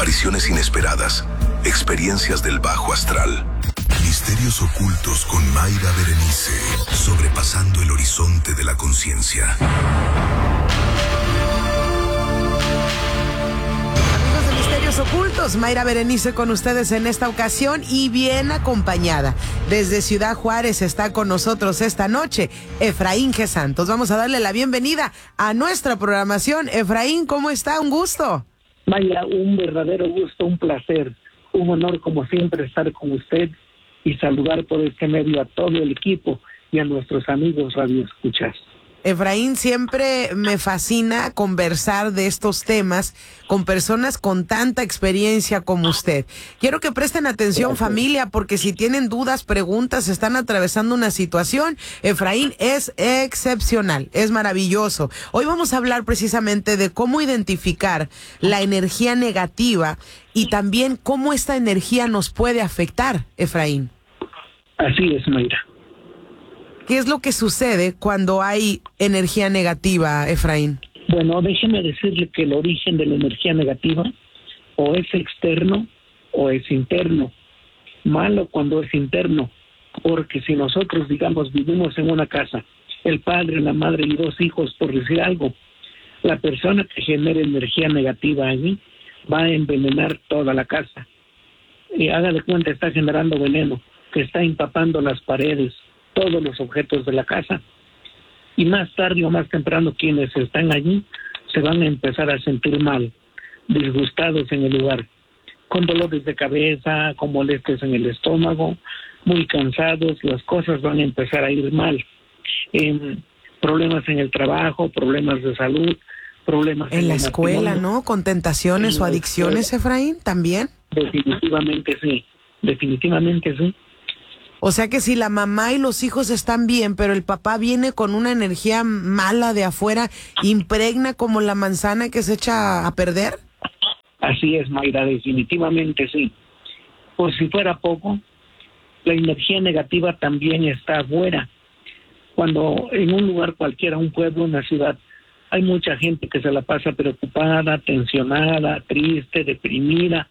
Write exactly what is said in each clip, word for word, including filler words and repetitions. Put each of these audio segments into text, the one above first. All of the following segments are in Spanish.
apariciones inesperadas, experiencias del bajo astral. Misterios ocultos con Mayra Berenice, sobrepasando el horizonte de la conciencia. Amigos de Misterios Ocultos, Mayra Berenice con ustedes en esta ocasión y bien acompañada. Desde Ciudad Juárez está con nosotros esta noche Efraín G. Santos. Vamos a darle la bienvenida a nuestra programación. Efraín, ¿cómo está? Un gusto. Mayra, un verdadero gusto, un placer, un honor como siempre estar con usted y saludar por este medio a todo el equipo y a nuestros amigos radioescuchas. Efraín, siempre me fascina conversar de estos temas con personas con tanta experiencia como usted. Quiero que presten atención, Gracias. Familia, porque si tienen dudas, preguntas, están atravesando una situación, Efraín es excepcional, es maravilloso. Hoy vamos a hablar precisamente de cómo identificar la energía negativa y también cómo esta energía nos puede afectar, Efraín. Así es, Mayra. ¿Qué es lo que sucede cuando hay energía negativa, Efraín? Bueno, déjeme decirle que el origen de la energía negativa o es externo o es interno. Malo cuando es interno, porque si nosotros, digamos, vivimos en una casa, el padre, la madre y dos hijos, por decir algo, la persona que genere energía negativa allí va a envenenar toda la casa. Y haga de cuenta, está generando veneno, que está empapando las paredes, todos los objetos de la casa, y más tarde o más temprano quienes están allí se van a empezar a sentir mal, disgustados en el lugar, con dolores de cabeza, con molestias en el estómago, muy cansados, las cosas van a empezar a ir mal, eh, problemas en el trabajo, problemas de salud, problemas en, en la escuela, matrimonio. ¿no? Con tentaciones o adicciones, Efraín, ¿también? Definitivamente sí, definitivamente sí. O sea que si la mamá y los hijos están bien, pero el papá viene con una energía mala de afuera, impregna como la manzana que se echa a perder. Así es, Mayra, definitivamente sí. Por si fuera poco, la energía negativa también está afuera. Cuando en un lugar cualquiera, un pueblo, una ciudad, hay mucha gente que se la pasa preocupada, tensionada, triste, deprimida,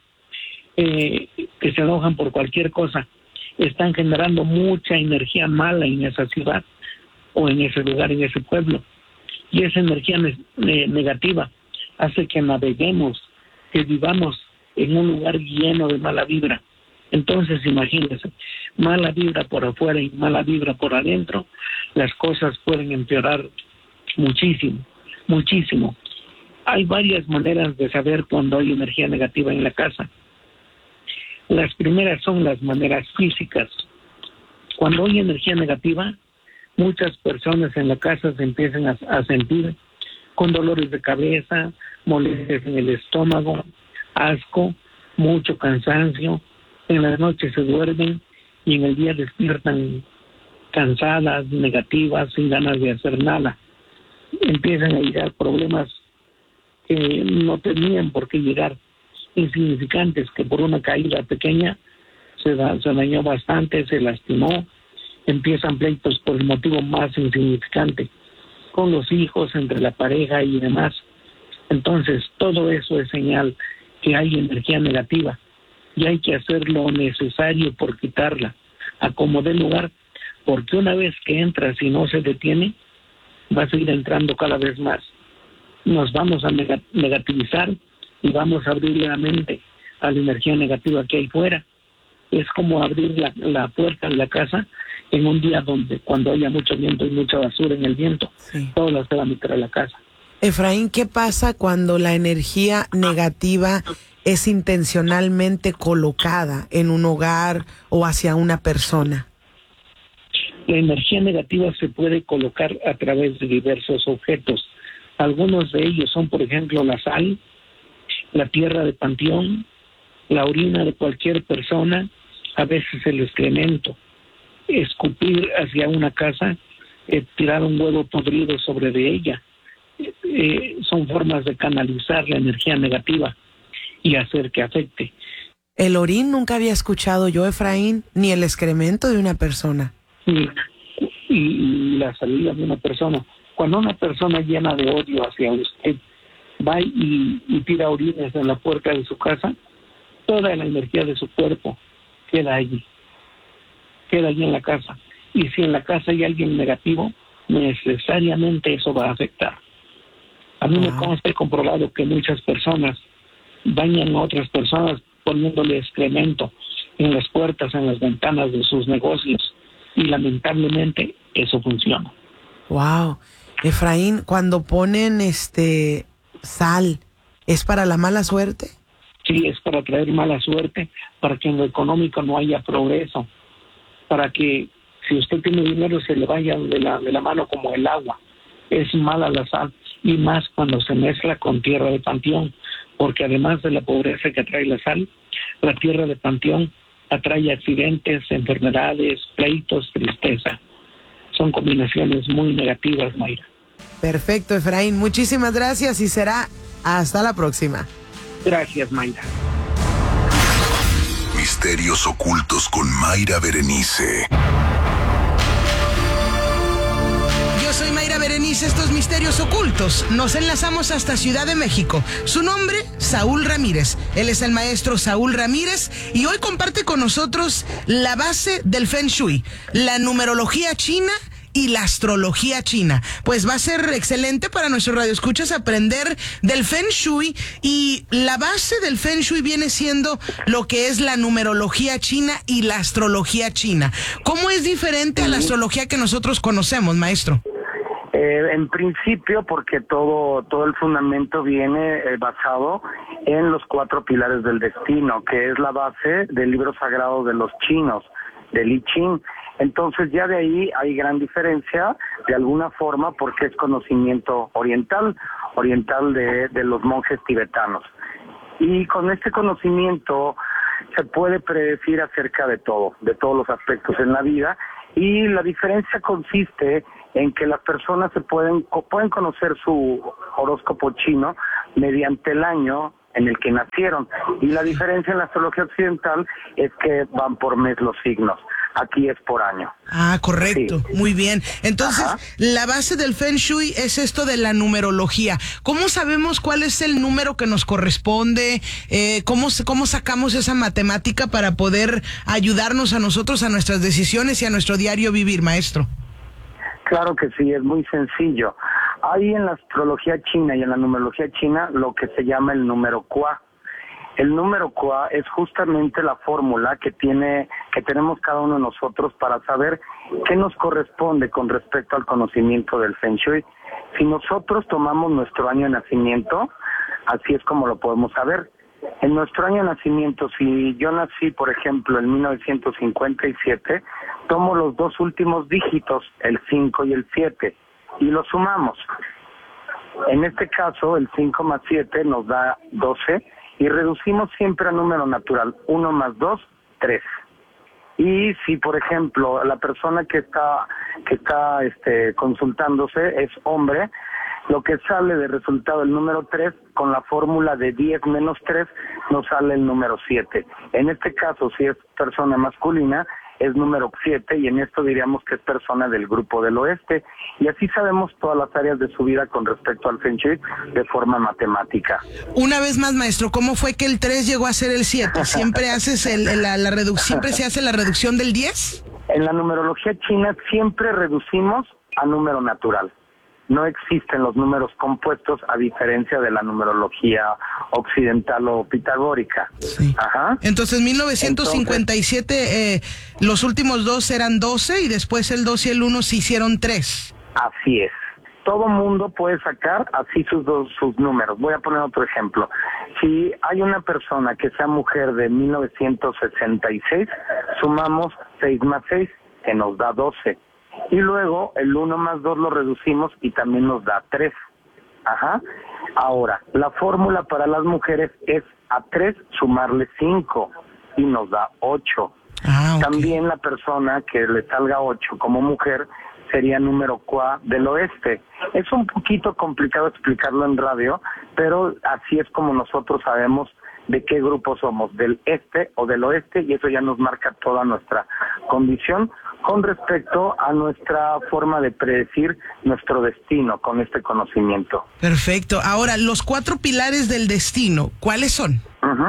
eh, que se enojan por cualquier cosa. Están generando mucha energía mala en esa ciudad o en ese lugar, en ese pueblo. Y esa energía ne- ne- negativa hace que naveguemos, que vivamos en un lugar lleno de mala vibra. Entonces, imagínense, mala vibra por afuera y mala vibra por adentro, las cosas pueden empeorar muchísimo, muchísimo. Hay varias maneras de saber cuando hay energía negativa en la casa. Las primeras son las maneras físicas. Cuando hay energía negativa, muchas personas en la casa se empiezan a, a sentir con dolores de cabeza, molestias en el estómago, asco, mucho cansancio. En las noches se duermen y en el día despiertan cansadas, negativas, sin ganas de hacer nada. Empiezan a llegar problemas que no tenían por qué llegar, insignificantes, que por una caída pequeña se, da, se dañó bastante, se lastimó. Empiezan pleitos por el motivo más insignificante, con los hijos, entre la pareja y demás. Entonces, todo eso es señal que hay energía negativa y hay que hacer lo necesario por quitarla, a como dé lugar, porque una vez que entra, si no se detiene, va a seguir entrando cada vez más. Nos vamos a negativizar y vamos a abrir la mente a la energía negativa que hay fuera. Es como abrir la, la puerta de la casa en un día donde cuando haya mucho viento y mucha basura en el viento, sí, todas se va a meter a la casa. Efraín, ¿qué pasa cuando la energía negativa es intencionalmente colocada en un hogar o hacia una persona? La energía negativa se puede colocar a través de diversos objetos. Algunos de ellos son, por ejemplo, la sal, la tierra de panteón, la orina de cualquier persona, a veces el excremento, escupir hacia una casa, eh, tirar un huevo podrido sobre de ella. Eh, son formas de canalizar la energía negativa y hacer que afecte. El orín nunca había escuchado yo, Efraín, ni el excremento de una persona. Y, y, y la salida de una persona. Cuando una persona llena de odio hacia usted va y, y tira orines en la puerta de su casa, toda la energía de su cuerpo queda allí, queda allí en la casa. Y si en la casa hay alguien negativo, necesariamente eso va a afectar. A mí me consta y comprobado que muchas personas bañan a otras personas poniéndole excremento en las puertas, en las ventanas de sus negocios, y lamentablemente eso funciona. Wow. Efraín, cuando ponen este sal, ¿es para la mala suerte? Sí, es para traer mala suerte, para que en lo económico no haya progreso, para que si usted tiene dinero se le vaya de la, de la mano como el agua. Es mala la sal, y más cuando se mezcla con tierra de panteón, porque además de la pobreza que atrae la sal, la tierra de panteón atrae accidentes, enfermedades, pleitos, tristeza. Son combinaciones muy negativas, Mayra. Perfecto, Efraín. Muchísimas gracias y será hasta la próxima. Gracias, Mayra. Misterios ocultos con Mayra Berenice. Yo soy Mayra Berenice, estos Misterios Ocultos. Nos enlazamos hasta Ciudad de México. Su nombre, Saúl Ramírez. Él es el maestro Saúl Ramírez y hoy comparte con nosotros la base del Feng Shui, la numerología china y la astrología china. Pues va a ser excelente para nuestros radioescuchas aprender del Feng Shui, y la base del Feng Shui viene siendo lo que es la numerología china y la astrología china. ¿Cómo es diferente a la astrología que nosotros conocemos, maestro? Eh, en principio, porque todo todo el fundamento viene eh, basado en los cuatro pilares del destino, que es la base del libro sagrado de los chinos, del I Ching. Entonces ya de ahí hay gran diferencia, de alguna forma, porque es conocimiento oriental, oriental de, de los monjes tibetanos. Y con este conocimiento se puede predecir acerca de todo, de todos los aspectos en la vida, y la diferencia consiste en que las personas se pueden, pueden conocer su horóscopo chino mediante el año en el que nacieron, y la diferencia en la astrología occidental es que van por mes los signos. Aquí es por año. Ah, correcto. Sí. Muy bien. Entonces, ajá, la base del Feng Shui es esto de la numerología. ¿Cómo sabemos cuál es el número que nos corresponde? Eh, ¿cómo, ¿Cómo sacamos esa matemática para poder ayudarnos a nosotros, a nuestras decisiones y a nuestro diario vivir, maestro? Claro que sí, es muy sencillo. Hay en la astrología china y en la numerología china lo que se llama el número Kua. El número Kua es justamente la fórmula que tiene, que tenemos cada uno de nosotros para saber qué nos corresponde con respecto al conocimiento del Feng Shui. Si nosotros tomamos nuestro año de nacimiento, así es como lo podemos saber. En nuestro año de nacimiento, si yo nací, por ejemplo, en mil novecientos cincuenta y siete, tomo los dos últimos dígitos, el cinco y el siete, y los sumamos. En este caso, el cinco más siete nos da doce, y reducimos siempre a número natural, uno más dos, tres. Y si, por ejemplo, la persona que está que está este, consultándose es hombre, lo que sale de resultado el número tres, con la fórmula de diez menos tres, nos sale el número siete. En este caso, si es persona masculina, es número siete, y en esto diríamos que es persona del grupo del oeste. Y así sabemos todas las áreas de su vida con respecto al Feng Shui de forma matemática. Una vez más, maestro, ¿cómo fue que el tres llegó a ser el siete? ¿Siempre haces el, la, la redu- siempre se hace la reducción del diez? En la numerología china siempre reducimos a número natural. No existen los números compuestos, a diferencia de la numerología occidental o pitagórica. Sí. Ajá. Entonces, mil novecientos cincuenta y siete, Entonces, eh, los últimos dos eran doce, y después el dos y el uno se hicieron tres. Así es. Todo mundo puede sacar así sus dos, sus números. Voy a poner otro ejemplo. Si hay una persona que sea mujer de mil novecientos sesenta y seis, sumamos seis más seis, que nos da doce. Y luego el uno más dos lo reducimos y también nos da tres. Ajá. Ahora, la fórmula para las mujeres es a tres sumarle cinco y nos da ocho. Ah, okay. También la persona que le salga ocho como mujer sería número Kua del oeste. Es un poquito complicado explicarlo en radio, pero así es como nosotros sabemos de qué grupo somos, del este o del oeste, y eso ya nos marca toda nuestra condición con respecto a nuestra forma de predecir nuestro destino con este conocimiento. Perfecto. Ahora, los cuatro pilares del destino, ¿cuáles son? Uh-huh.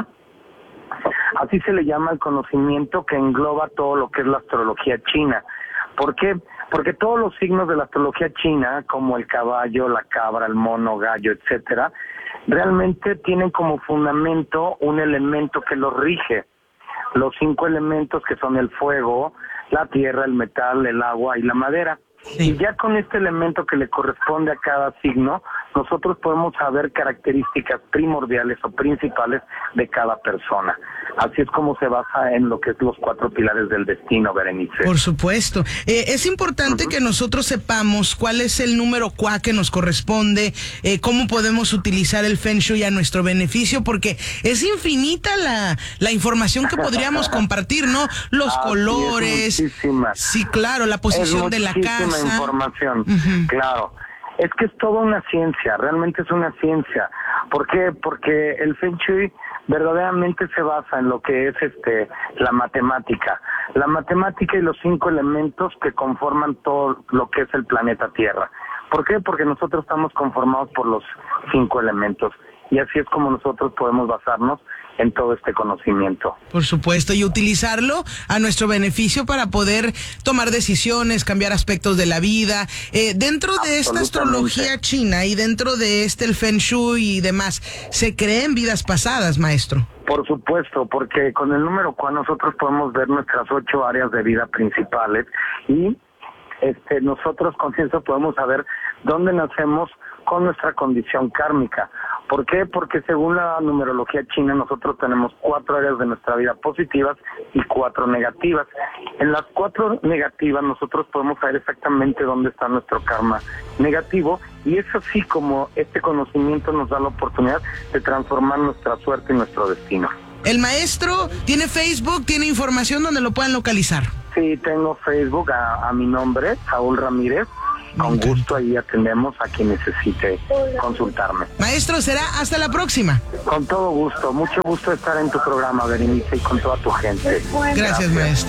Así se le llama el conocimiento que engloba todo lo que es la astrología china. ¿Por qué? Porque todos los signos de la astrología china, como el caballo, la cabra, el mono, gallo, etcétera, realmente tienen como fundamento un elemento que los rige. Los cinco elementos que son el fuego, la tierra, el metal, el agua y la madera. Sí. Y ya con este elemento que le corresponde a cada signo, nosotros podemos saber características primordiales o principales de cada persona. Así es como se basa en lo que es los cuatro pilares del destino, Berenice. Por supuesto. Eh, es importante uh-huh. que nosotros sepamos cuál es el número Q A que nos corresponde, eh, cómo podemos utilizar el Feng Shui a nuestro beneficio, porque es infinita la, la información que podríamos compartir, ¿no? Los ah, colores. Sí, sí, claro, la posición de la casa. Información, uh-huh. claro. Es que es toda una ciencia, realmente es una ciencia. ¿Por qué? Porque el Feng Shui verdaderamente se basa en lo que es este la matemática. La matemática y los cinco elementos que conforman todo lo que es el planeta Tierra. ¿Por qué? Porque nosotros estamos conformados por los cinco elementos. Y así es como nosotros podemos basarnos en todo este conocimiento. Por supuesto, y utilizarlo a nuestro beneficio para poder tomar decisiones, cambiar aspectos de la vida. Eh, dentro de esta astrología china y dentro de este el Feng Shui y demás, ¿se creen vidas pasadas, maestro? Por supuesto, porque con el número cual nosotros podemos ver nuestras ocho áreas de vida principales y este nosotros con eso podemos saber dónde nacemos con nuestra condición kármica. ¿Por qué? Porque según la numerología china nosotros tenemos cuatro áreas de nuestra vida positivas y cuatro negativas. En las cuatro negativas nosotros podemos saber exactamente dónde está nuestro karma negativo y es así como este conocimiento nos da la oportunidad de transformar nuestra suerte y nuestro destino. ¿El maestro tiene Facebook, tiene información donde lo puedan localizar? Sí, tengo Facebook a, a mi nombre, Saúl Ramírez. Con gusto ahí atendemos a quien necesite consultarme. Maestro, será hasta la próxima. Con todo gusto, mucho gusto estar en tu programa, Berenice, y con toda tu gente. Gracias, Gracias. maestro.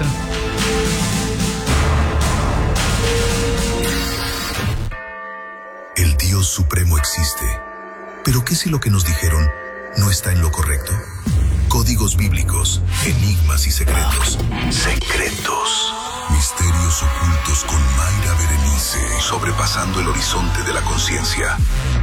El Dios Supremo existe. ¿Pero qué si lo que nos dijeron no está en lo correcto? Códigos bíblicos, enigmas y secretos. Secretos. Misterios ocultos con Mayra Berenice. Sobrepasando el horizonte de la conciencia.